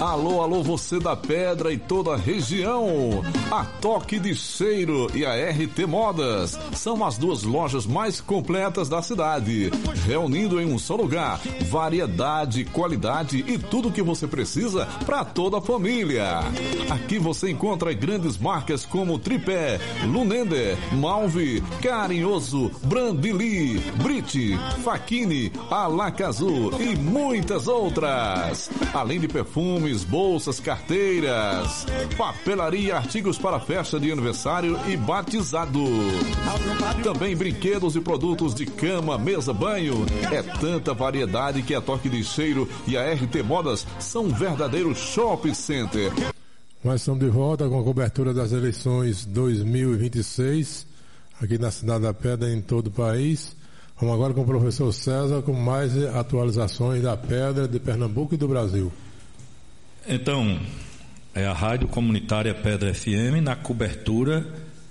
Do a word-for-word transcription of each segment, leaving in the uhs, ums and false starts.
Alô, alô, você da Pedra e toda a região. A Toque de Cheiro e a R T Modas são as duas lojas mais completas da cidade, reunindo em um só lugar variedade, qualidade e tudo o que você precisa para toda a família. Aqui você encontra grandes marcas como Tripé, Lunender, Malve, Carinhoso, Brandili, Brit, Faquini, Alacazu e muitas outras. Além de perfumes, bolsas, carteiras, papelaria, artigos para festa de aniversário e batizado. Também brinquedos e produtos de cama, mesa, banho. É tanta variedade que a Toque de Cheiro e a R T Modas são um verdadeiro shopping center. Nós estamos de volta com a cobertura das eleições dois mil e vinte e seis, aqui na Cidade da Pedra, em todo o país. Vamos agora com o professor César, com mais atualizações da Pedra, de Pernambuco e do Brasil. Então, é a Rádio Comunitária Pedra F M na cobertura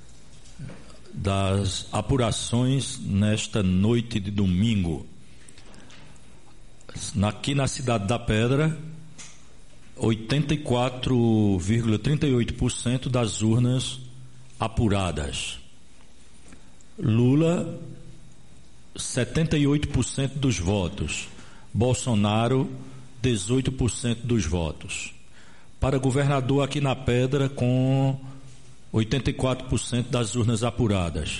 das apurações nesta noite de domingo. Aqui na Cidade da Pedra, oitenta e quatro vírgula trinta e oito por cento das urnas apuradas. Lula, setenta e oito por cento dos votos. Bolsonaro, dezoito por cento dos votos. Para governador aqui na Pedra, com oitenta e quatro por cento das urnas apuradas.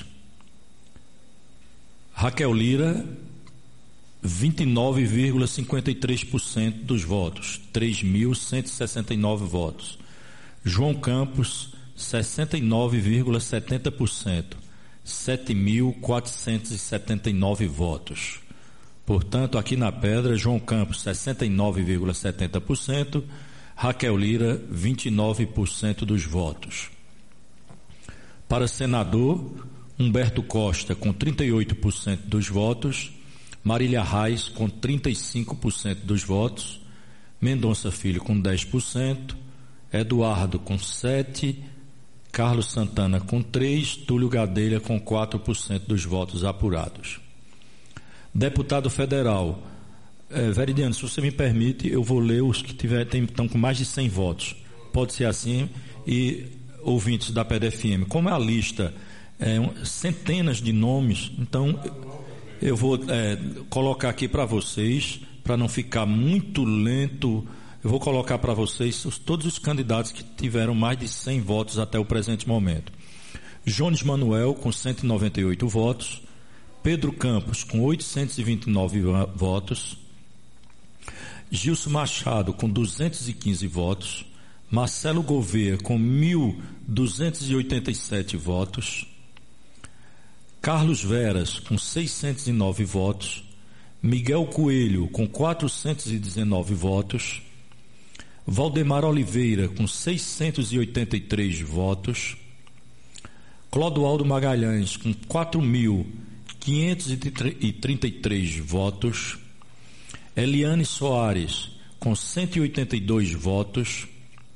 Raquel Lira, vinte e nove vírgula cinquenta e três por cento dos votos, três mil cento e sessenta e nove votos. João Campos, sessenta e nove vírgula setenta por cento, sete mil quatrocentos e setenta e nove votos. Portanto, aqui na Pedra, João Campos, sessenta e nove vírgula setenta por cento, Raquel Lira, vinte e nove por cento dos votos. Para senador, Humberto Costa, com trinta e oito por cento dos votos, Marília Reis, com trinta e cinco por cento dos votos, Mendonça Filho, com dez por cento, Eduardo, com sete por cento, Carlos Santana, com três por cento, Túlio Gadelha, com quatro por cento dos votos apurados. Deputado federal, é, Veridiano, se você me permite, eu vou ler os que tiver, tem, estão com mais de cem votos. Pode ser assim, e ouvintes da P D F M, como é a lista, é, centenas de nomes, então eu vou é, colocar aqui para vocês, para não ficar muito lento, eu vou colocar para vocês os, todos os candidatos que tiveram mais de cem votos até o presente momento. Jones Manuel, com cento e noventa e oito votos, Pedro Campos, com oitocentos e vinte e nove votos, Gilson Machado, com duzentos e quinze votos, Marcelo Gouveia, com mil duzentos e oitenta e sete votos, Carlos Veras, com seiscentos e nove votos, Miguel Coelho, com quatrocentos e dezenove votos, Valdemar Oliveira, com seiscentos e oitenta e três votos, Clodoaldo Magalhães, com quatro mil quinhentos e trinta e três votos, Eliane Soares, com cento e oitenta e dois votos.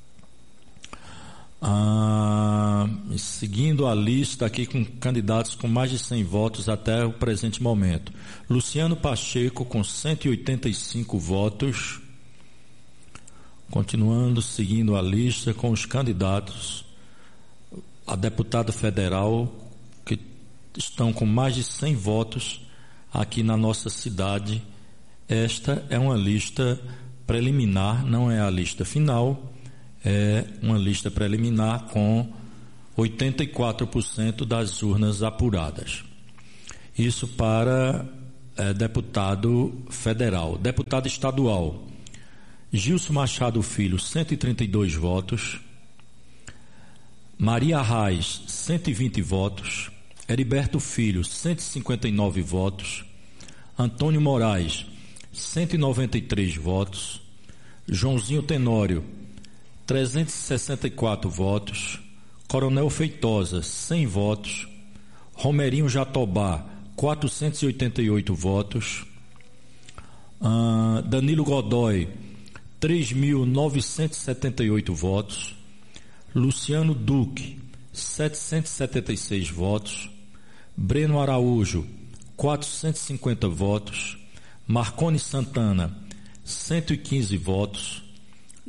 Ah, seguindo a lista aqui com candidatos com mais de cem votos até o presente momento. Luciano Pacheco, com cento e oitenta e cinco votos. Continuando, seguindo a lista com os candidatos a deputado federal que estão com mais de cem votos aqui na nossa cidade. Esta é uma lista preliminar, não é a lista final, é uma lista preliminar com oitenta e quatro por cento das urnas apuradas. Isso para é, deputado federal. Deputado estadual, Gilson Machado Filho, cento e trinta e dois votos, Maria Reis, cento e vinte votos, Heriberto Filho, cento e cinquenta e nove votos, Antônio Moraes, cento e noventa e três votos, Joãozinho Tenório, trezentos e sessenta e quatro votos, Coronel Feitosa, cem votos, Romerinho Jatobá, quatrocentos e oitenta e oito votos, uh, Danilo Godoy, três mil novecentos e setenta e oito votos, Luciano Duque, setecentos e setenta e seis votos, Breno Araújo, quatrocentos e cinquenta votos, Marconi Santana, cento e quinze votos,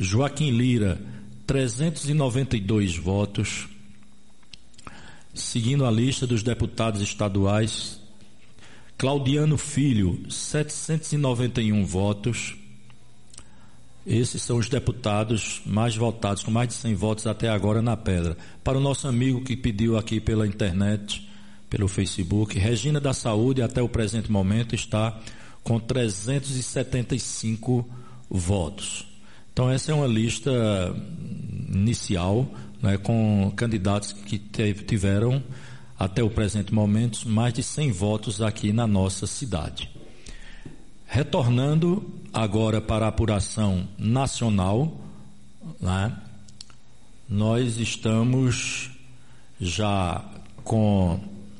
Joaquim Lira, trezentos e noventa e dois votos. Seguindo a lista dos deputados estaduais, Claudiano Filho, setecentos e noventa e um votos. Esses são os deputados mais votados, com mais de cem votos até agora na Pedra. Para o nosso amigo que pediu aqui pela internet, pelo Facebook, Regina da Saúde, até o presente momento, está com trezentos e setenta e cinco votos. Então, essa é uma lista inicial, né, com candidatos que tiveram, até o presente momento, mais de cem votos aqui na nossa cidade. Retornando agora para a apuração nacional, né, nós estamos já com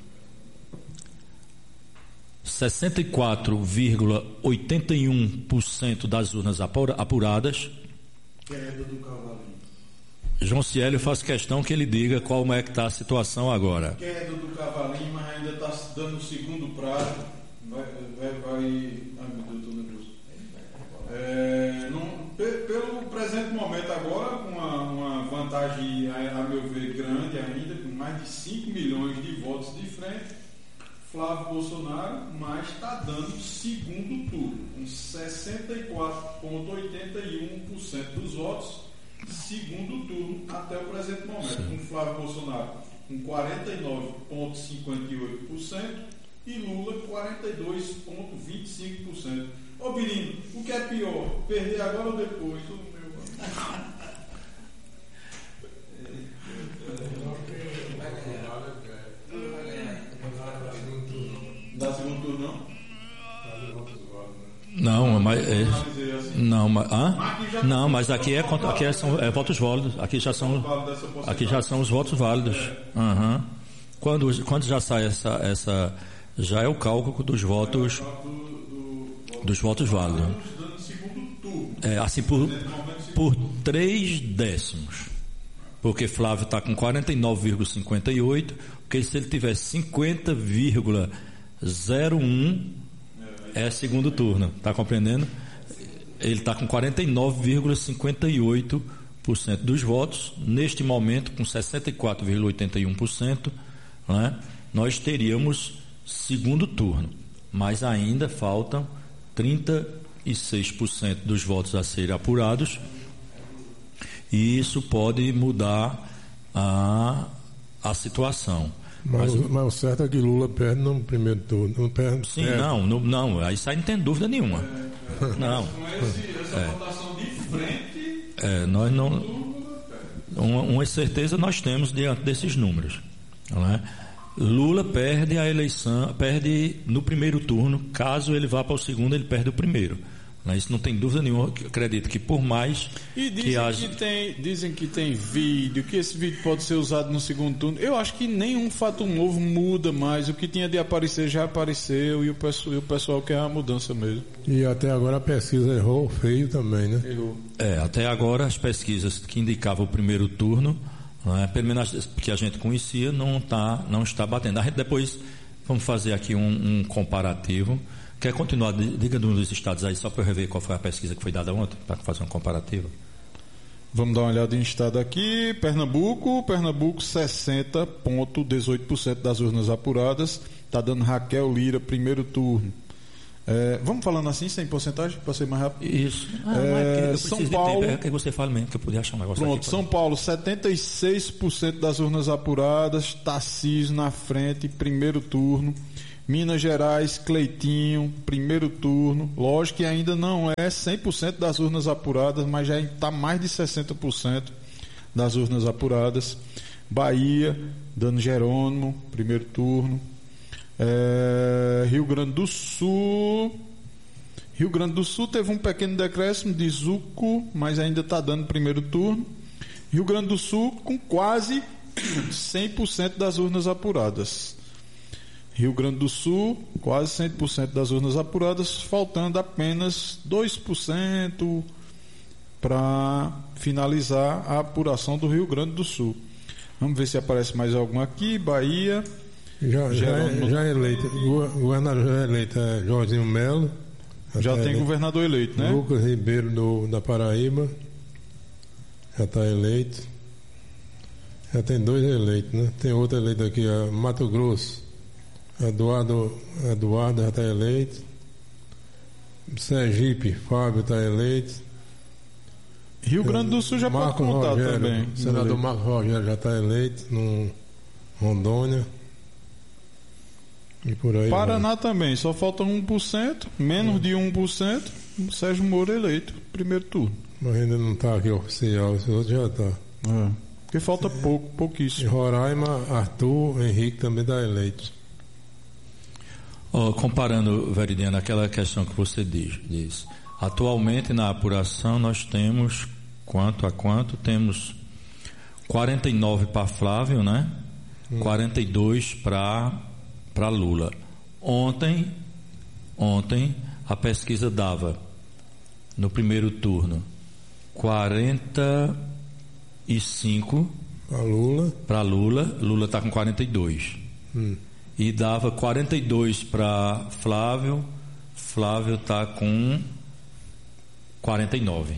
sessenta e quatro vírgula oitenta e um por cento das urnas apuradas. Queda do cavalinho. João Ciélio, faz questão que ele diga qual é que está a situação agora. Queda do cavalinho, mas ainda está dando o segundo prazo. Vai, vai, vai. Ai, meu Deus, estou nervoso. É, não, pelo presente momento agora, com uma, uma vantagem, a, a meu ver, grande ainda, com mais de cinco milhões de votos de frente, Flávio Bolsonaro, mas está dando segundo turno, com sessenta e quatro vírgula oitenta e um por cento dos votos, segundo turno até o presente momento, Sim. com Flávio Bolsonaro com quarenta e nove vírgula cinquenta e oito por cento e Lula quarenta e dois vírgula vinte e cinco por cento. Ô Birino, o que é pior, perder agora ou depois? Oh, meu... Dá segundo turno, não? Não, mas é, não, mas ah? Não, mas aqui é aqui é, são é, votos válidos. Aqui já são aqui já são os votos válidos. Uhum. Quando quando já sai essa essa já é o cálculo dos votos dos votos válidos. É assim por por três décimos. Porque Flávio está com quarenta e nove vírgula cinquenta e oito, porque se ele tiver cinquenta vírgula zero um é segundo turno, está compreendendo? Ele está com quarenta e nove vírgula cinquenta e oito por cento dos votos, neste momento com sessenta e quatro vírgula oitenta e um por cento, né? Nós teríamos segundo turno, mas ainda faltam trinta e seis por cento dos votos a serem apurados, e isso pode mudar a, a situação. Mas, mas, mas o certo é que Lula perde no primeiro turno. Não perde, sim, perde. não, no, não, isso aí não tem dúvida nenhuma. É, é, não. Com esse, essa é. votação de frente. É, nós não. Uma, uma certeza nós temos diante desses números. Não é? Lula perde a eleição, perde no primeiro turno. Caso ele vá para o segundo, ele perde o primeiro. Isso não tem dúvida nenhuma. Acredito que por mais e dizem que, haja... que tem dizem que tem vídeo, que esse vídeo pode ser usado no segundo turno. Eu acho que nenhum fato novo muda mais. O que tinha de aparecer já apareceu, e o pessoal, e o pessoal quer a mudança mesmo. E até agora a pesquisa errou feio também, né? Errou. É, até agora as pesquisas que indicavam o primeiro turno, né, pelo menos que a gente conhecia, não, tá, não está batendo. A gente depois vamos fazer aqui um, um comparativo. Quer continuar? Diga um dos estados aí, só para eu rever qual foi a pesquisa que foi dada ontem, para fazer um comparativo. Vamos dar uma olhada em estado aqui. Pernambuco, Pernambuco sessenta vírgula dezoito por cento das urnas apuradas. Está dando Raquel Lira, primeiro turno. É, vamos falando assim, sem porcentagem, para ser mais rápido? Isso. Ah, é, é São Paulo. É que você fale mesmo, que eu podia achar um negócio Pronto, aqui, São Paulo, setenta e seis por cento das urnas apuradas. Tarcísio na frente, primeiro turno. Minas Gerais, Cleitinho, primeiro turno. Lógico que ainda não é cem por cento das urnas apuradas, mas já está mais de sessenta por cento das urnas apuradas. Bahia, Dano Jerônimo, primeiro turno. É, Rio Grande do Sul. Rio Grande do Sul teve um pequeno decréscimo de Zuco, mas ainda está dando primeiro turno. Rio Grande do Sul com quase cem por cento das urnas apuradas. Rio Grande do Sul, quase cem por cento das urnas apuradas, faltando apenas dois por cento para finalizar a apuração do Rio Grande do Sul. Vamos ver se aparece mais algum aqui. Bahia. Já, já, é, já é eleito. O governador já é eleito é Jorginho Melo. Já tem eleito. Governador eleito, né? Lucas Ribeiro do, da Paraíba. já está eleito. Já tem dois eleitos, né? Tem outro eleito aqui, ó, Mato Grosso. Eduardo, Eduardo já está eleito. Sergipe, Fábio está eleito. Rio Grande do Sul já Marco pode contar Rogério, também. O senador Marco Rogério já está eleito no Rondônia. E por aí. Paraná vai. também, só falta um por cento, menos hum. de um por cento. Sérgio Moro eleito, primeiro turno. Mas ainda não está aqui oficial, esse outro já está. É. Porque falta é. pouco, pouquíssimo. Em Roraima, Arthur Henrique também está eleito. Oh, comparando, Veridiano, aquela questão que você diz, diz, atualmente na apuração nós temos, quanto a quanto? Temos quarenta e nove para Flávio, né? Hum. quarenta e dois para para Lula. Ontem, ontem a pesquisa dava no primeiro turno quarenta e cinco para Lula. Para Lula, Lula está com quarenta e dois. Hum. E dava quarenta e dois para Flávio, Flávio está com quarenta e nove.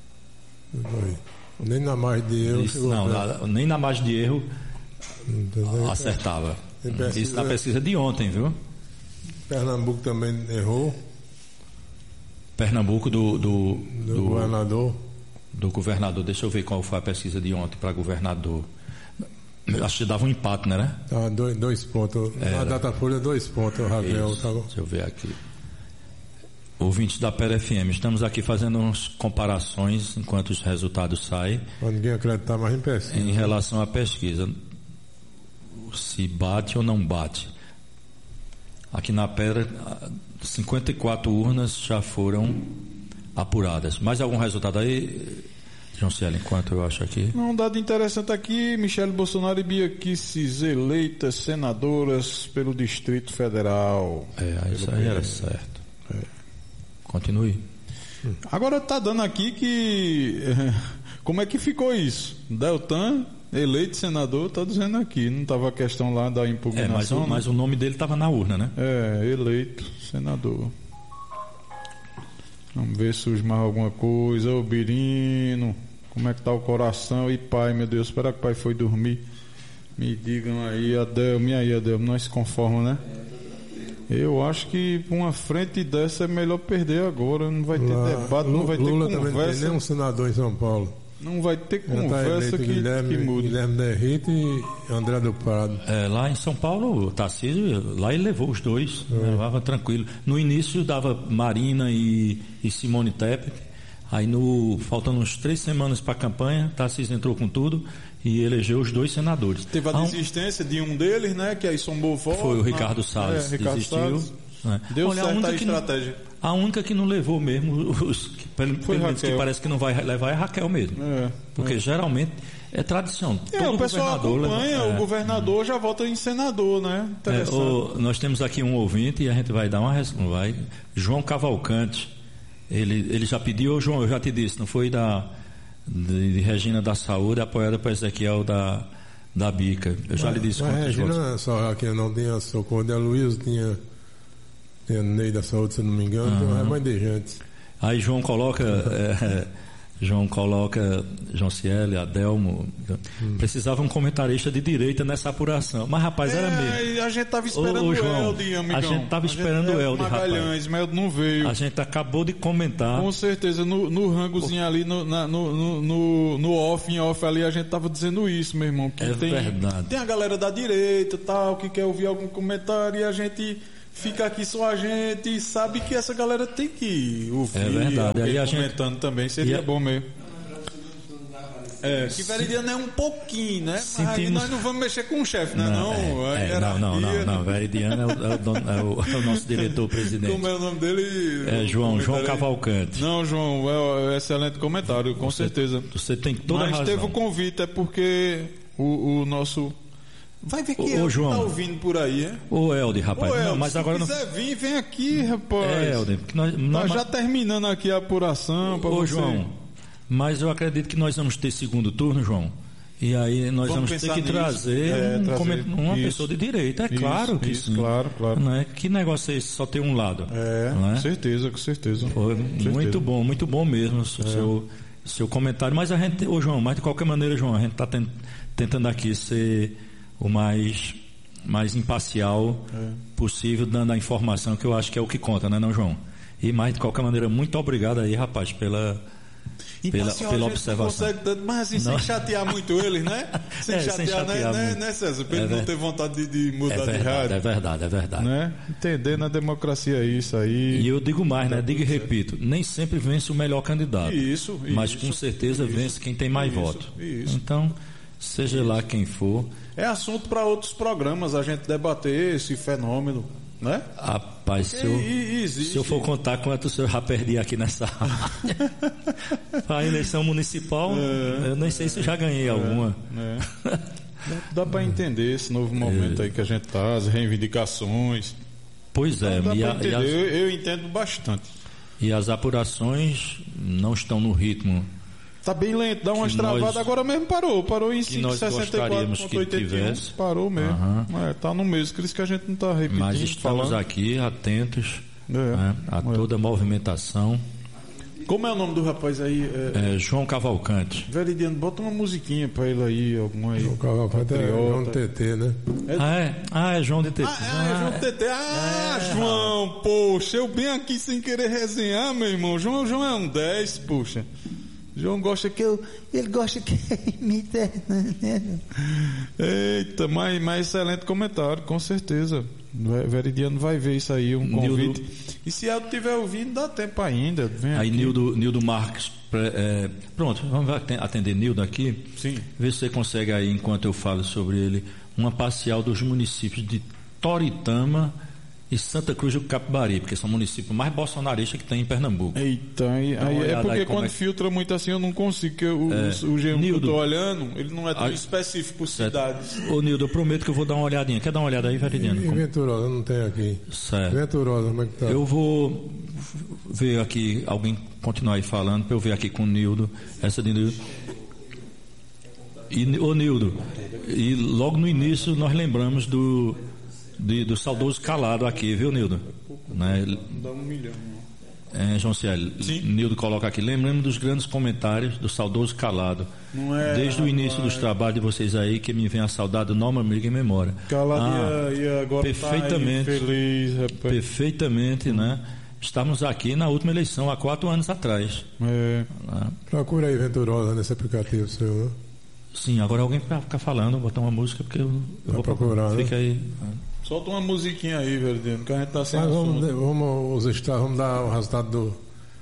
Nem na margem de erro. Isso, não, na, nem na margem de erro Entendeu? Acertava. Pesquisa, isso na pesquisa de ontem, viu? Pernambuco também errou. Pernambuco do, do, do, do governador. Do governador. Deixa eu ver qual foi a pesquisa de ontem para governador. Acho que dava um empate, né? Ah, dois, dois pontos. Era. Na Datafolha, dois pontos, Raquel. Tá... Deixa eu ver aqui. Ouvintes da P E R F M, estamos aqui fazendo umas comparações enquanto os resultados saem. Para ninguém acreditar mais em pesquisa. Em relação à pesquisa. Se bate ou não bate. Aqui na Pedra, cinquenta e quatro urnas já foram apuradas. Mais algum resultado aí, João Cielo, enquanto eu acho aqui? Um dado interessante aqui, Michele Bolsonaro e Bia Kicis eleitas senadoras pelo Distrito Federal. É, isso aí era certo. É. Continue. Agora está dando aqui que... Como é que ficou isso? Deltan, eleito senador, está dizendo aqui. Não estava a questão lá da impugnação. É, mas o, mas o nome dele estava na urna, né? É, eleito senador. Vamos ver se surge mais alguma coisa. Ô Birino, como é que tá o coração? E pai, meu Deus, espera que o pai foi dormir. Me digam aí, Adelmo, e aí, Adelmo, nós se conformam, né? Eu acho que uma frente dessa é melhor perder agora. Não vai ter Lá, debate, não vai ter Lula conversa. Também não tem nenhum senador em São Paulo. Não vai ter Já conversa tá que, Guilherme, que mude. Guilherme Derrite e André do Prado. É, lá em São Paulo, o Tarcísio, lá ele levou os dois, é. levava tranquilo. No início dava Marina e, e Simone Tebet. Aí, no, faltando uns três semanas para a campanha, Tarcísio entrou com tudo e elegeu os dois senadores. Teve a desistência de um deles, né? Que aí sombou voto. Foi o Ricardo Salles, é, Ricardo desistiu. Salles. É. Deu Olha, certo a, a que estratégia. Não, a única que não levou mesmo, os, que, pelo menos que parece que não vai levar, é Raquel mesmo. É, Porque é. geralmente é tradição. É, Todo o pessoal acompanha, leva, o é, governador já vota em senador, né? É, o, nós temos aqui um ouvinte e a gente vai dar uma resposta. Vai. João Cavalcante, ele, ele já pediu, João, eu já te disse, não foi da de, de Regina da Saúde, apoiada por Ezequiel da, da Bica. Eu já mas, lhe disse mas quantos Regina, votos. Só que não tinha socorro de Luiz, tinha. Tem Ney da Saúde, se não me engano, uhum. Tem mais de gente. Aí João coloca, é, João coloca, João Cielo, Adelmo, hum. precisava um comentarista de direita nessa apuração. Mas, rapaz, é, era mesmo. A gente estava esperando ô, ô, João, o Elde, amigão. A gente estava esperando o Elde, Magalhães, mas não veio. A gente acabou de comentar. Com certeza, no, no rangozinho ali, no, na, no, no, no off, em off ali, a gente estava dizendo isso, meu irmão. Que é tem, verdade. Tem a galera da direita tal, que quer ouvir algum comentário e a gente... Fica aqui só a gente e sabe que essa galera tem que ouvir. É verdade. Aí a comentando gente... também seria a... bom mesmo. É, que Veridiano é um pouquinho, né? Sentimos... Mas nós não vamos mexer com o chefe, né? Não, não, é, é, não, não, não, não. Veridiano é o, é, o dono, é, o, é o nosso diretor-presidente. Como é o nome dele? É João, João Cavalcante. Não, João, é um excelente comentário, com você, certeza. Você tem toda Mas a razão. Mas teve o convite, é porque o, o nosso... Vai ver que ô, é João, tá ouvindo por aí, é? Ô, Helder, rapaz. Ô, Helder, não, mas se agora quiser não... vir, vem aqui, rapaz. É, Helder, porque nós... Tá nós já terminando aqui a apuração para você. Ô, João, mas eu acredito que nós vamos ter segundo turno, João. E aí nós vamos, vamos ter que nisso. trazer, é, um, trazer uma isso. pessoa de direita. É isso, claro que isso, sim. Claro, claro. Não é? Que negócio é esse? Só tem um lado. É, não é? com certeza, com certeza. Foi com muito certeza. bom, muito bom mesmo. O é. seu, o seu comentário, mas a gente, ô João, mas de qualquer maneira, João, a gente está tentando aqui ser o mais, mais imparcial é. possível, dando a informação que eu acho que é o que conta, né, não, João? E mais de qualquer maneira, muito obrigado aí, rapaz, pela... Pela, pela observação. Consegue tanto, mas assim, não. sem chatear muito eles, né? Sem, é, chatear, sem chatear, né, né, César? Pra é ele não ter vontade de, de mudar é verdade, de rádio. É verdade, é verdade. Né? Entender na democracia isso aí. E eu digo mais, tá, né? Digo e repito, nem sempre vence o melhor candidato. Isso, isso. Mas com certeza isso, vence quem tem mais isso, votos. Isso. Então, seja isso. lá quem for. É assunto para outros programas a gente debater esse fenômeno, né? Rapaz, se eu, se eu for contar quantos eu já perdi aqui nessa a eleição municipal, é, eu nem sei se eu já ganhei é, alguma. É. Dá, dá para entender esse novo momento é. aí que a gente tá, as reivindicações. Pois é, dá, dá e a, e as, eu, eu entendo bastante. E as apurações não estão no ritmo. Tá bem lento, dá umas travadas, agora mesmo parou, parou em cinco vírgula sessenta e quatro ponto oitenta e um, parou mesmo, uhum. é, tá no mesmo, por isso que a gente não tá repetindo. Mas estamos falando. aqui atentos é, né, a é. toda a movimentação. Como é o nome do rapaz aí? É, é João Cavalcante. Veridiano, bota uma musiquinha pra ele aí, alguma aí. João Cavalcante é João T T, né? É... Ah, é? Ah, é João de T T. Ah, é, é João T T. Ah, é. João, poxa, eu bem aqui sem querer resenhar, meu irmão. João, João é um dez, poxa. João gosta que eu... Ele gosta que imita... Eita, mas, mas excelente comentário, com certeza. Veridiano vai ver isso aí, um convite. Nildo... E se ela estiver ouvindo, dá tempo ainda. Vem aí, aqui. Nildo, Nildo Marques. É, pronto, vamos atender Nildo aqui. Sim. Ver se você consegue aí, enquanto eu falo sobre ele, uma parcial dos municípios de Toritama e Santa Cruz do Capibari, porque são municípios mais bolsonaristas que tem em Pernambuco. Eita, aí, aí é porque quando é... filtra muito assim eu não consigo, porque o, é, o G um que eu estou olhando, ele não é tão aí, específico por certo. cidades. Ô Nildo, eu prometo que eu vou dar uma olhadinha. Quer dar uma olhada aí, Veridiano? E, e Venturosa, não tem aqui. Certo. Venturosa, como é que tá? Eu vou ver aqui, alguém continuar aí falando, para eu ver aqui com o Nildo, essa de Nildo. E, ô Nildo, e logo no início nós lembramos do De, do saudoso Calado aqui, viu, Nildo? Né? Dá um milhão. É, João Cielo, Nildo coloca aqui, lembrando dos grandes comentários do saudoso Calado. Não é, Desde o início rapaz. dos trabalhos de vocês aí, que me vem a saudade do nome amigo em memória. Calado ah, e, e agora perfeitamente, tá aí feliz, rapaz. Perfeitamente, hum. né? Estamos aqui na última eleição, há quatro anos atrás. É. Né? Procura aí Venturosa nesse aplicativo seu, né? Sim, agora alguém vai ficar falando, botar uma música, porque eu, eu vou procurar. Fica né? aí. Solta uma musiquinha aí, Verdino, que a gente tá sem Mas assunto. vamos, vamos, os estados, vamos dar o resultado do,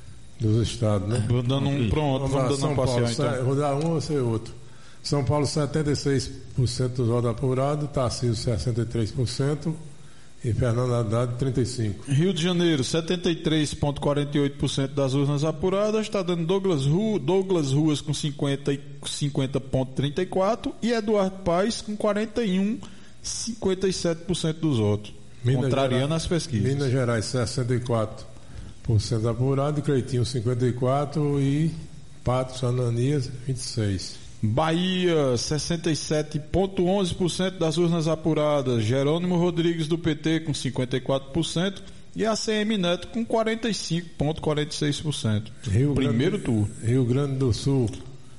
dos estados, né? Vou dando um pronto, vamos, vamos dando um parcial, então. Vou dar um ou ser outro. São Paulo, setenta e seis por cento dos votos apurados, Tarcísio, sessenta e três por cento e Fernando Haddad, trinta e cinco por cento. Rio de Janeiro, setenta e três vírgula quarenta e oito por cento das urnas apuradas, está dando Douglas, Ru, Douglas Ruas com cinquenta vírgula trinta e quatro por cento e Eduardo Paes com quarenta e um vírgula cinquenta e sete por cento dos votos, Minas contrariando Gerais, as pesquisas. Minas Gerais, sessenta e quatro por cento apurado, Cleitinho, cinquenta e quatro por cento e Patos Ananias, vinte e seis por cento. Bahia, sessenta e sete vírgula onze por cento das urnas apuradas, Jerônimo Rodrigues do P T com cinquenta e quatro por cento e A C M Neto com quarenta e cinco vírgula quarenta e seis por cento. Rio Primeiro Grande, turno. Rio Grande do Sul,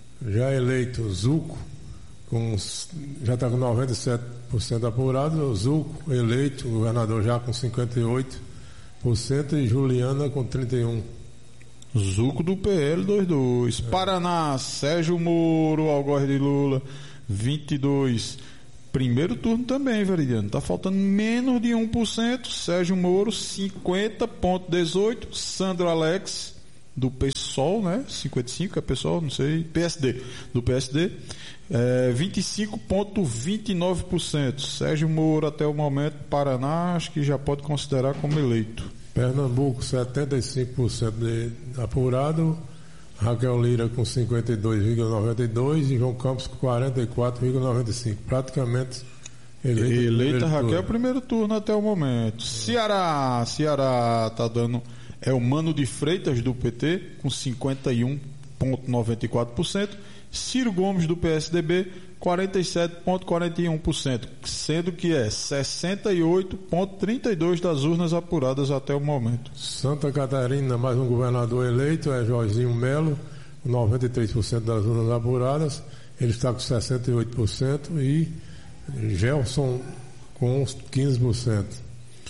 já eleito Zuco, com, já está com noventa e sete por cento apurado, Zuco eleito, o governador já com cinquenta e oito por cento e Juliana com trinta e um por cento. Zuco do P L vinte e dois. É. Paraná, Sérgio Moro, Algor de Lula, vinte e dois. Primeiro turno também, Veridiano. Tá faltando menos de um por cento. Sérgio Moro, cinquenta vírgula dezoito. Sandro Alex, do PSOL, né? cinquenta e cinco, é PSOL, não sei. P S D, do P S D. É, vinte e cinco vírgula vinte e nove por cento. Sérgio Moro, até o momento, Paraná, acho que já pode considerar como eleito. Pernambuco, setenta e cinco por cento de apurado, Raquel Lira com cinquenta e dois vírgula noventa e dois por cento e João Campos com quarenta e quatro vírgula noventa e cinco por cento. Praticamente eleita, eleita Raquel turno. Primeiro turno até o momento. Ceará, Ceará tá dando, é o Mano de Freitas do P T com cinquenta e um vírgula noventa e quatro por cento. Ciro Gomes do P S D B, quarenta e sete vírgula quarenta e um por cento, sendo que é sessenta e oito vírgula trinta e dois por cento das urnas apuradas até o momento. Santa Catarina, mais um governador eleito, é Jorginho Melo, noventa e três por cento das urnas apuradas, ele está com sessenta e oito por cento e Gelson com quinze por cento.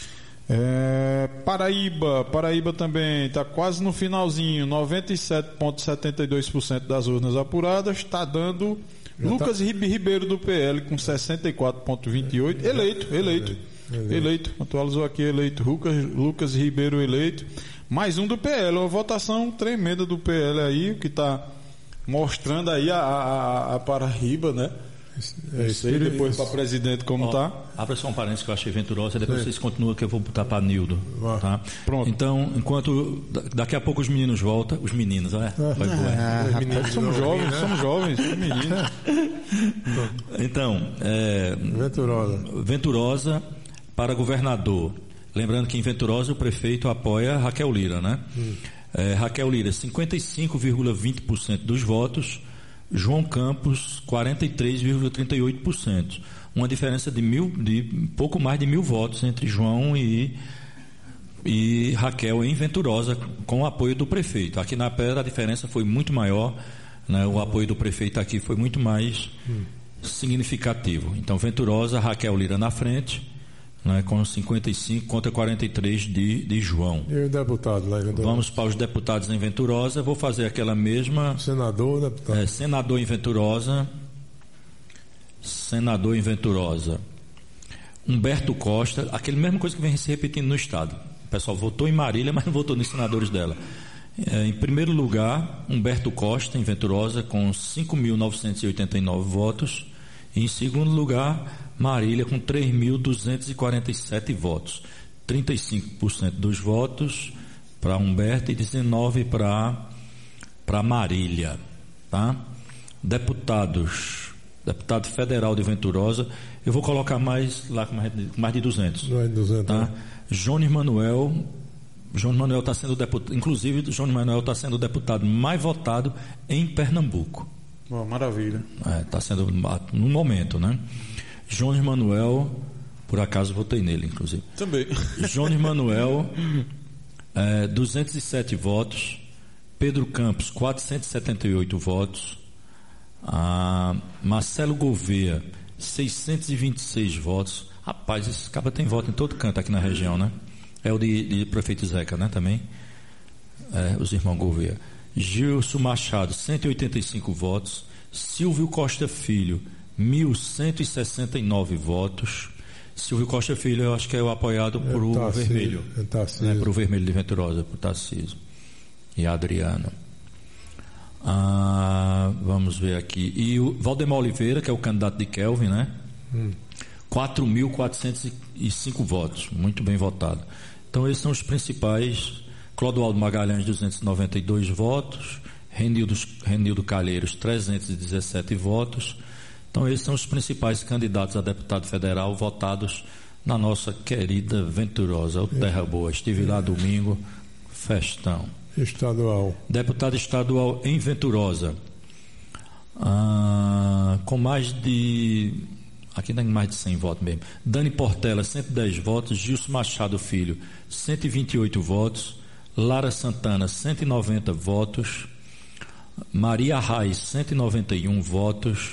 É, Paraíba, Paraíba também está quase no finalzinho, noventa e sete vírgula setenta e dois por cento das urnas apuradas, está dando já Lucas tá... Ribeiro do P L com sessenta e quatro vírgula vinte e oito, eleito, eleito, eleito, eleito, atualizou aqui, eleito, Lucas, Lucas Ribeiro eleito, mais um do P L, uma votação tremenda do P L aí, que está mostrando aí a, a, a Paraíba, né? É, eu sei depois para presidente como ó, tá. Abra só um parênteses que eu achei venturosa, depois Sim. vocês continuam que eu vou botar para Nildo. Tá? Pronto. Então, enquanto daqui a pouco os meninos voltam, os meninos, olha. Ah, vai ah, ah, meninos, somos jovens, né? somos jovens, somos meninos. Então, é, Venturosa. Venturosa para governador. Lembrando que em Venturosa o prefeito apoia Raquel Lira, né? Hum. É, Raquel Lira, cinquenta e cinco vírgula vinte por cento dos votos. João Campos, quarenta e três vírgula trinta e oito por cento. Uma diferença de mil, de pouco mais de mil votos entre João e, e Raquel em Venturosa, com o apoio do prefeito. Aqui na Pedra a diferença foi muito maior, né? O apoio do prefeito aqui foi muito mais hum. significativo. Então, Venturosa, Raquel Lira na frente, né? Com cinquenta e cinco contra quarenta e três de, de João. E o deputado lá em Venturosa? Vamos para os deputados em Venturosa. Vou fazer aquela mesma. Senador, deputado? É, senador em Venturosa. Senador em Venturosa. Humberto Costa, aquele mesma coisa que vem se repetindo no estado. O pessoal votou em Marília, mas não votou nos senadores dela. É, em primeiro lugar, Humberto Costa em Venturosa, com cinco mil novecentos e oitenta e nove votos. E em segundo lugar, Marília, com três mil duzentos e quarenta e sete votos. trinta e cinco por cento dos votos para Humberto e dezenove por cento para Marília. Tá? Deputados, deputado federal de Venturosa, eu vou colocar mais lá com mais de, mais de duzentos. Mais de duzentos. Tá? Né? Jones Manuel, Jones Manuel está sendo deputado, inclusive Jones Manuel está sendo o deputado mais votado em Pernambuco. Oh, maravilha. Está é, sendo no momento, né? Jones Manuel, por acaso votei nele, inclusive. Também. Jones Manuel, é, duzentos e sete votos. Pedro Campos, quatrocentos e setenta e oito votos. Ah, Marcelo Gouveia, seiscentos e vinte e seis votos. Rapaz, esse cara tem voto em todo canto aqui na região, né? É o de, de prefeito Zeca, né? Também. É, os irmãos Gouveia. Gilson Machado, cento e oitenta e cinco votos. Silvio Costa Filho, mil cento e sessenta e nove votos. Silvio Costa Filho, eu acho que é o apoiado por o Tarcísio, Vermelho. É né, por o Vermelho de Venturosa, por Tarcísio e Adriano. Ah, vamos ver aqui. E o Valdemar Oliveira, que é o candidato de Kelvin, né? Hum. quatro mil quatrocentos e cinco votos. Muito bem votado. Então, esses são os principais. Clodoaldo Magalhães, duzentos e noventa e dois votos. Renildo, Renildo Calheiros, trezentos e dezessete votos. Então, esses são os principais candidatos a deputado federal votados na nossa querida Venturosa, o Terra Boa. Estive lá domingo, festão. Estadual. Deputado estadual em Venturosa, ah, com mais de, aqui tem mais de cem votos mesmo. Dani Portela, cento e dez votos. Gilson Machado Filho, cento e vinte e oito votos. Lara Santana, cento e noventa votos. Maria Arraes, cento e noventa e um votos.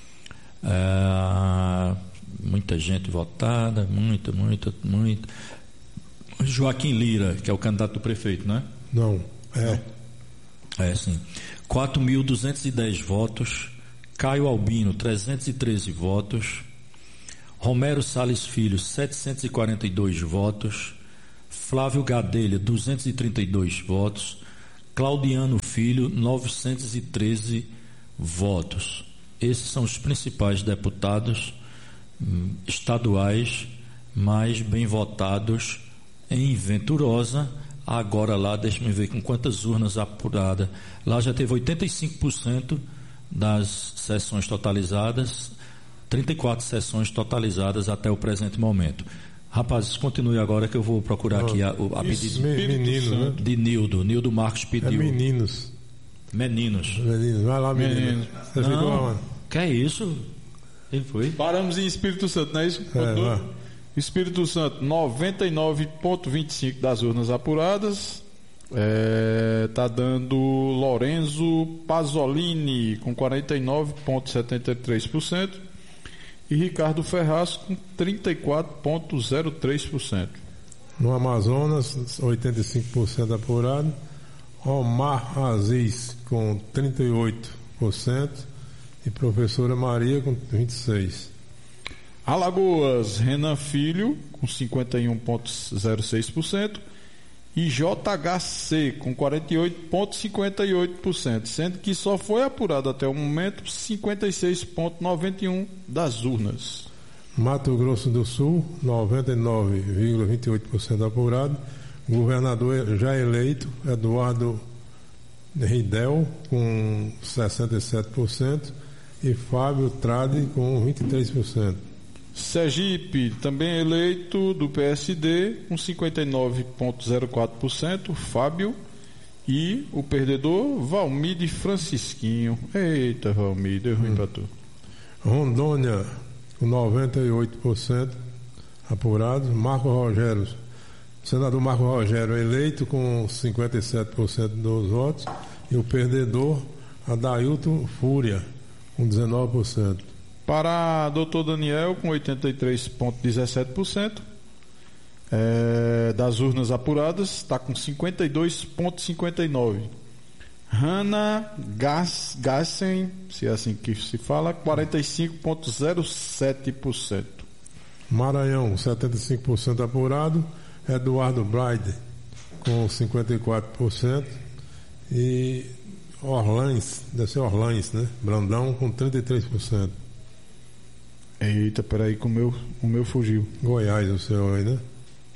Ah, muita gente votada, muita, muita, muita. Joaquim Lira, que é o candidato do prefeito, né? Não, é. É, sim. quatro mil duzentos e dez votos. Caio Albino, trezentos e treze votos. Romero Salles Filho, setecentos e quarenta e dois votos. Flávio Gadelha, duzentos e trinta e dois votos. Claudiano Filho, novecentos e treze votos. Esses são os principais deputados hum, estaduais mais bem votados em Venturosa. Agora lá, deixa-me ver com quantas urnas apuradas. Lá já teve oitenta e cinco por cento das sessões totalizadas, trinta e quatro sessões totalizadas até o presente momento. Rapazes, continue agora que eu vou procurar aqui a, a pedido menino, né? de Nildo. Nildo Marcos pediu. É meninos. Meninos. Meninos, vai lá, menino. Você Não, ficou aonde? Que é isso? Ele foi? Paramos em Espírito Santo, não é isso? É, Espírito Santo, noventa e nove vírgula vinte e cinco das urnas apuradas. É, tá dando Lorenzo Pasolini com quarenta e nove vírgula setenta e três por cento e Ricardo Ferraz com trinta e quatro vírgula zero três por cento. No Amazonas, oitenta e cinco por cento apurado. Omar Aziz com trinta e oito por cento e Professora Maria com vinte e seis por cento. Alagoas, Renan Filho com cinquenta e um vírgula zero seis por cento e J H C com quarenta e oito vírgula cinquenta e oito por cento, sendo que só foi apurado até o momento cinquenta e seis vírgula noventa e um por cento das urnas. Mato Grosso do Sul, noventa e nove vírgula vinte e oito por cento apurado. Governador já eleito, Eduardo Ridel com sessenta e sete por cento e Fábio Trade com vinte e três por cento. Sergipe, também eleito do P S D, com cinquenta e nove vírgula zero quatro por cento, Fábio, e o perdedor, Valmide Francisquinho. Eita, Valmide, é ruim hum. pra tu. Rondônia, com noventa e oito por cento apurado. Marco Rogério, senador Marco Rogério, eleito com cinquenta e sete por cento dos votos, e o perdedor, Adailton Fúria, com dezenove por cento. Para doutor Daniel, com oitenta e três vírgula dezessete por cento é, das urnas apuradas, está com cinquenta e dois vírgula cinquenta e nove por cento. Hanna Gassen, se é assim que se fala, quarenta e cinco vírgula zero sete por cento. Maranhão, setenta e cinco por cento apurado. Eduardo Braide, com cinquenta e quatro por cento. E Orlães, deve ser Orlães, né? Brandão, com trinta e três por cento. Eita, peraí que o meu, o meu fugiu. Goiás, o seu aí, né?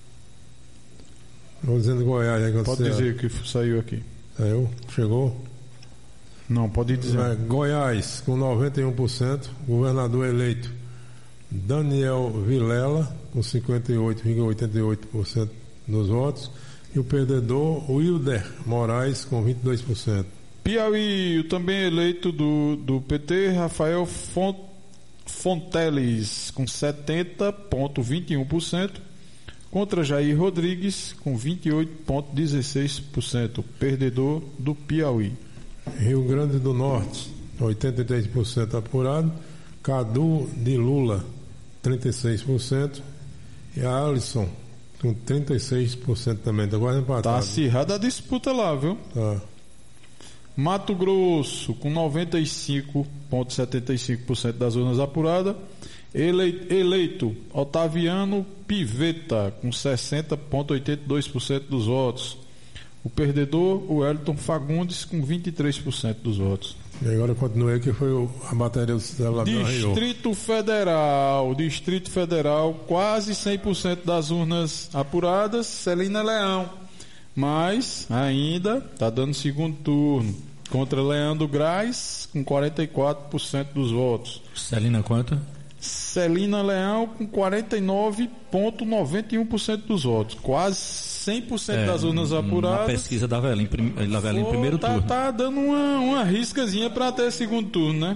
Vou dizendo Goiás aí. Pode dizer que saiu aqui. Saiu? Chegou? Não, pode dizer. É, Goiás, com noventa e um por cento. Governador eleito, Daniel Vilela, com cinquenta e oito vírgula oitenta e oito por cento dos votos. E o perdedor, Wilder Moraes, com vinte e dois por cento. Piauí, o também eleito do, do P T, Rafael Font Fonteles, com setenta vírgula vinte e um por cento, contra Jair Rodrigues, com vinte e oito vírgula dezesseis por cento, perdedor do Piauí. Rio Grande do Norte, oitenta e três por cento apurado. Cadu de Lula, trinta e seis por cento. E a Alisson, com trinta e seis por cento também. Está quase empatado. Tá acirrada a disputa lá, viu? Tá. Mato Grosso, com noventa e cinco vírgula setenta e cinco por cento das urnas apuradas. Eleito, eleito Otaviano Piveta, com sessenta vírgula oitenta e dois por cento dos votos. O perdedor, o Wellington Fagundes, com vinte e três por cento dos votos. E agora continuei que foi o, a bateria do celular. Distrito Federal, Distrito Federal, quase cem por cento das urnas apuradas, Celina Leão. Mas ainda está dando segundo turno contra Leandro Graz, com quarenta e quatro por cento dos votos. Celina quanto? Celina Leão com quarenta e nove vírgula noventa e um por cento dos votos. Quase cem por cento é, das urnas apuradas. Na pesquisa da Velha, em, prim, da Velha em primeiro tá, turno. Tá dando uma, uma riscazinha para até segundo turno, né?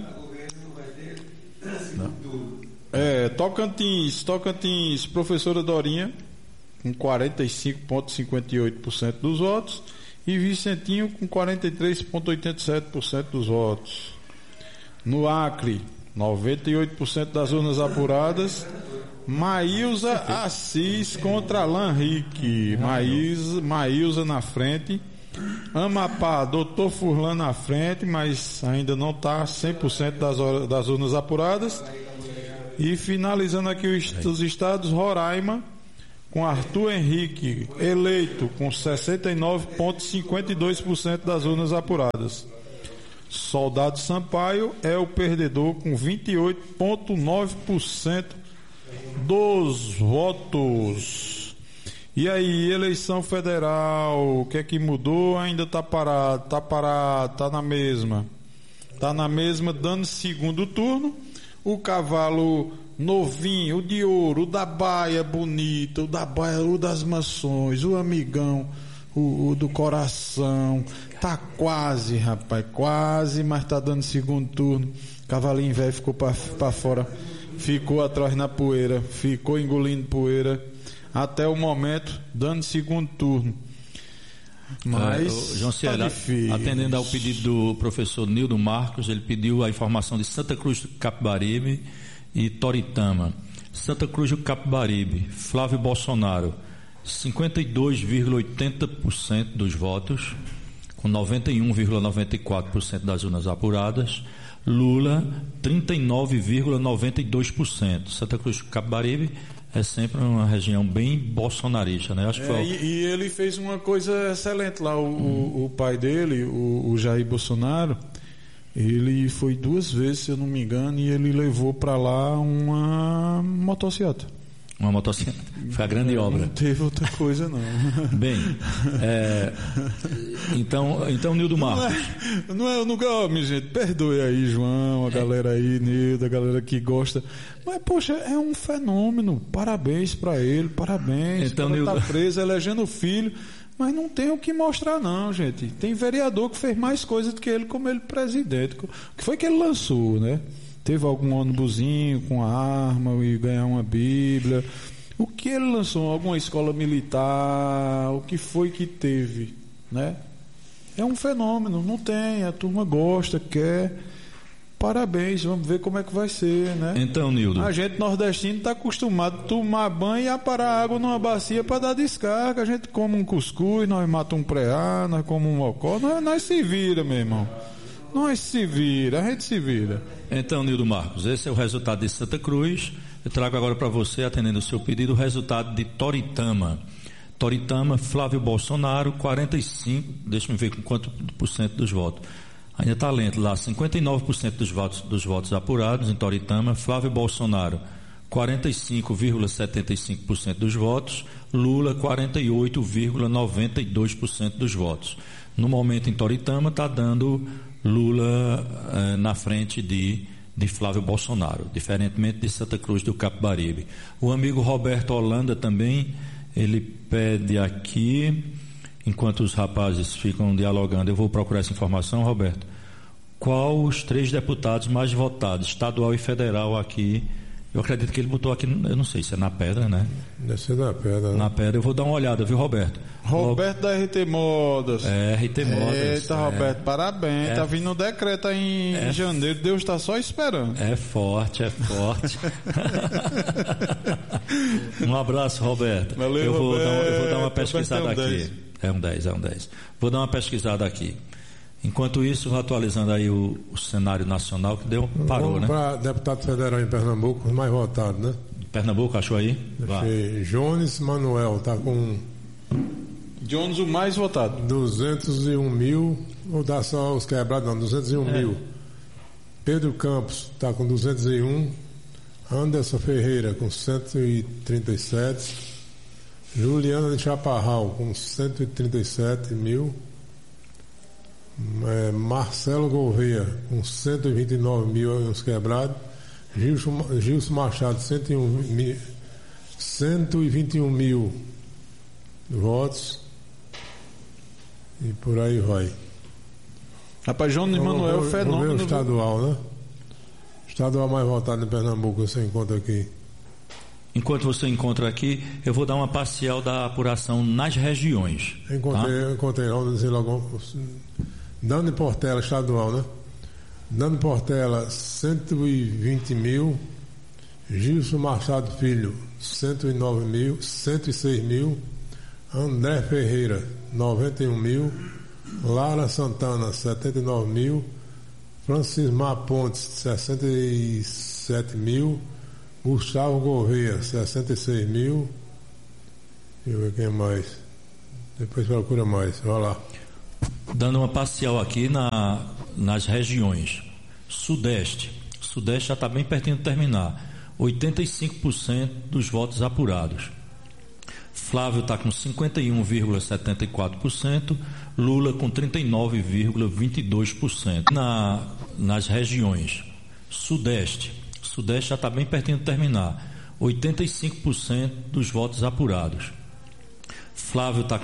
Não. É, Tocantins, Tocantins, professora Dorinha, com quarenta e cinco vírgula cinquenta e oito por cento dos votos, e Vicentinho com quarenta e três vírgula oitenta e sete por cento dos votos. No Acre, noventa e oito por cento das urnas apuradas, Maílza Assis contra Alan Rick. Maílza, Maílza na frente. Amapá, doutor Furlan na frente, mas ainda não está cem por cento das, das urnas apuradas. E finalizando aqui os, os estados, Roraima, com Arthur Henrique eleito com sessenta e nove vírgula cinquenta e dois por cento das urnas apuradas. Soldado Sampaio é o perdedor com vinte e oito vírgula nove por cento dos votos. E aí, eleição federal, o que é que mudou? Ainda está parado, está parado, está na mesma. Está na mesma, dando segundo turno. O cavalo novinho, o de ouro, o da baia bonita, o da baia, o das mansões, o amigão, o, o do coração. Tá quase, rapaz, quase, mas tá dando segundo turno. Cavalinho velho ficou para fora, ficou atrás na poeira, ficou engolindo poeira até o momento, dando segundo turno. Mas, é, João Cielo, tá atendendo ao pedido do professor Nildo Marcos, ele pediu a informação de Santa Cruz do Capibaribe e Toritama. Santa Cruz do Capibaribe, Flávio Bolsonaro, cinquenta e dois vírgula oitenta por cento dos votos, com noventa e um vírgula noventa e quatro por cento das urnas apuradas. Lula, trinta e nove vírgula noventa e dois por cento. Santa Cruz do Capibaribe é sempre uma região bem bolsonarista, né? Acho que é, foi... e, e ele fez uma coisa excelente lá, o, hum. o, o pai dele, o, o Jair Bolsonaro, ele foi duas vezes, se eu não me engano, e ele levou para lá uma motocicleta. Uma motocicleta. Foi a grande é, obra. Não teve outra coisa, não. Bem, é, então, então, Nildo Marcos. Não é, não é, eu nunca, ó, minha gente, perdoe aí, João, a é. galera aí, Nildo, a galera que gosta. Mas, poxa, é um fenômeno. Parabéns para ele, parabéns. Então, ele Nildo... tá preso, elegendo o filho. Mas não tem o que mostrar, não, gente. Tem vereador que fez mais coisa do que ele, como ele presidente. O que foi que ele lançou, né? Teve algum ônibusinho com a arma e ganhar uma Bíblia. O que ele lançou? Alguma escola militar? O que foi que teve? Né? É um fenômeno, não tem. A turma gosta, quer. Parabéns, vamos ver como é que vai ser, né? Então, Nildo. A gente nordestino está acostumado a tomar banho e a parar água numa bacia para dar descarga. A gente come um cuscuz, nós matamos um preá, nós comemos um mocó. Nós, nós se vira, meu irmão. Nós se vira, a gente se vira. Então, Nildo Marcos, esse é o resultado de Santa Cruz. Eu trago agora para você, atendendo o seu pedido, o resultado de Toritama. Toritama, Flávio Bolsonaro, quarenta e cinco, deixa eu ver com quanto por cento dos votos. Ainda está lento lá, cinquenta e nove por cento dos votos, dos votos apurados em Toritama. Flávio Bolsonaro, quarenta e cinco vírgula setenta e cinco por cento dos votos. Lula, quarenta e oito vírgula noventa e dois por cento dos votos. No momento em Toritama está dando Lula eh, na frente de, de Flávio Bolsonaro, diferentemente de Santa Cruz do Capibaribe. O amigo Roberto Holanda também, ele pede aqui, enquanto os rapazes ficam dialogando, eu vou procurar essa informação, Roberto. Qual os três deputados mais votados, estadual e federal aqui? Eu acredito que ele botou aqui, eu não sei se é na Pedra, né? Deve ser na Pedra. Né? Na Pedra, eu vou dar uma olhada, viu, Roberto? Roberto da R T Modas. É, R T Modas. Eita, é. Roberto, parabéns. É. Tá vindo um decreto aí em é. janeiro, Deus está só esperando. É forte, é forte. Um abraço, Roberto. Valeu, eu vou Roberto. Dar, eu vou dar uma pesquisada um aqui. dez. É um dez, é um dez. Vou dar uma pesquisada aqui. Enquanto isso, vou atualizando aí o, o cenário nacional, que deu, parou, Vamos né? para deputado federal em Pernambuco, os mais votados, né? Pernambuco, achou aí? Achei. Jones Manuel, está com... Jones, o mais votado. duzentos e um mil, vou dar só os quebrados, não, duzentos e um é. mil. Pedro Campos está com duzentos e um. Anderson Ferreira com cento e trinta e sete. Juliana de Chaparral com cento e trinta e sete mil. É, Marcelo Gouveia com cento e vinte e nove mil uns quebrados. Gilson, Gilson Machado cento e um mil, cento e vinte e um mil votos e por aí vai. Rapaz, Jones Manuel, vamos, fenômeno. Vamos ver o estadual, né? Estadual mais votado em Pernambuco, você encontra aqui. Enquanto você encontra aqui, eu vou dar uma parcial da apuração nas regiões. Encontrei, tá? encontrei vamos dizer logo. Dando Portela, estadual, né? Dando Portela, cento e vinte mil. Gilson Machado Filho, cento e nove mil, cento e seis mil. André Ferreira, noventa e um mil. Lara Santana, setenta e nove mil. Francismar Pontes, sessenta e sete mil. Gustavo Gouveia, sessenta e seis mil. Deixa eu ver quem mais. Depois procura mais. Vai lá. Dando uma parcial aqui na, nas regiões. Sudeste. Sudeste já está bem pertinho de terminar. oitenta e cinco por cento dos votos apurados. Flávio está com cinquenta e um vírgula setenta e quatro por cento. Lula com trinta e nove vírgula vinte e dois por cento. Na, nas regiões. Sudeste. Sudeste já está bem pertinho de terminar. oitenta e cinco por cento dos votos apurados. Flávio está